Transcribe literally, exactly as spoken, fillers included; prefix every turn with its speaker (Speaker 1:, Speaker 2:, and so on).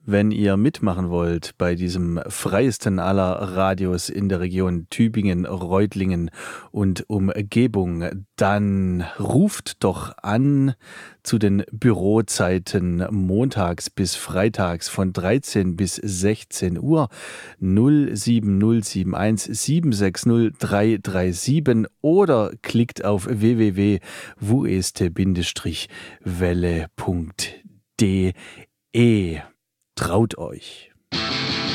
Speaker 1: Wenn ihr mitmachen wollt bei diesem freiesten aller Radios in der Region Tübingen, Reutlingen und Umgebung, dann ruft doch an zu den Bürozeiten montags bis freitags von dreizehn bis sechzehn Uhr null sieben null sieben eins sieben sechs null drei drei sieben oder klickt auf w w w punkt wuest welle punkt de. Traut euch!